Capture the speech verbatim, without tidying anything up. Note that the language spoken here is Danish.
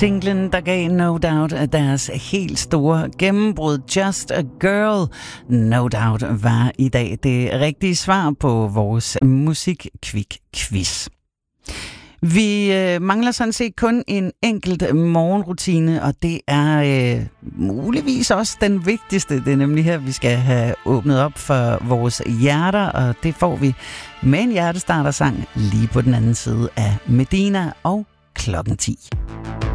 Singlen, der gav No Doubt deres helt store gennembrud. Just a Girl, No Doubt, var i dag det rigtige svar på vores musik-kvik-quiz. Vi øh, mangler sådan set kun en enkelt morgenrutine, og det er øh, muligvis også den vigtigste. Det er nemlig her, vi skal have åbnet op for vores hjerter, og det får vi med en hjertestartersang lige på den anden side af Medina og klokken ti.